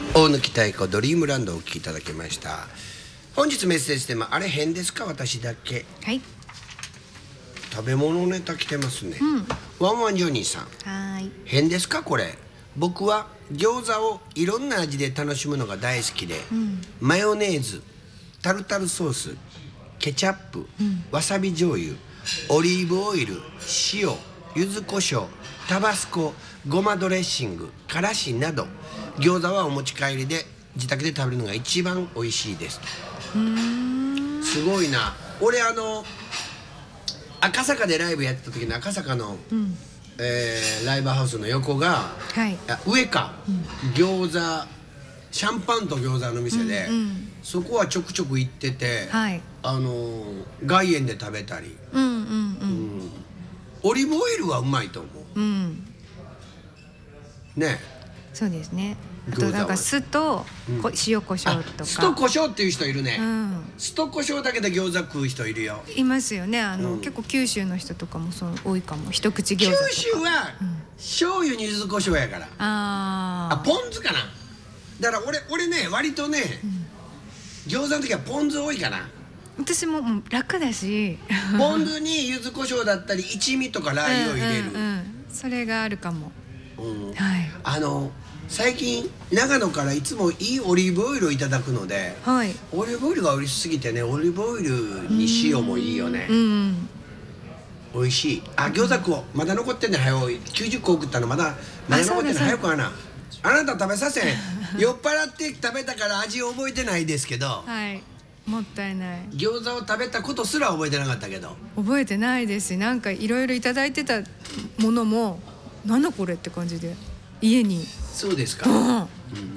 大貫妙子ドリームランドをお聴きいただきました。本日メッセージテーマ、あれ変ですか私だけ。 はい。 食べ物ネタ来てますね、ワンワンジョニーさん。 はい。 変ですかこれ。僕は餃子をいろんな味で楽しむのが大好きで、マヨネーズ、タルタルソース、ケチャップ、わさび醤油、オリーブオイル、塩、柚子胡椒、タバスコ、ごまドレッシング、からしなど、餃子はお持ち帰りで自宅で食べるのが一番美味しいですと。すごいな。俺赤坂でライブやってた時の赤坂の、ライブハウスの横が、 はい。 上か、餃子シャンパンと餃子の店で、そこはちょくちょく行ってて、 はい。 外苑で食べたり、オリーブオイルはうまいと思う。ね。 そうですね。あ餃子はとなんか酢と塩コショウとか。 酢と胡椒っていう人いるね、酢と胡椒だけで餃子食う人いるよ。 いますよね。結構九州の人とかもそう多いかも。一口餃子とか。 九州は醤油に柚子胡椒やから。ポン酢かな。だから俺ね割とね、餃子の時はポン酢多いかな。 私ももう楽だし。 ポン酢に柚子胡椒だったり一味とかラー油を入れる。 それがあるかも。はい。 最近長野からいつもいいオリーブオイルをいただくので、 はい。 オリーブオイルが美味しすぎてね、オリーブオイルに塩もいいよね。美味しい。餃子食おう。まだ残ってんね。早い90個送ったのまだ残ってんね。早くはな。あなた食べさせん。酔っ払って食べたから味を覚えてないですけど、 はい。もったいない。 餃子を食べたことすら覚えてなかったけど。 覚えてないですし、なんかいろいろいただいてたものもなんだこれって感じで家に。 そうですか、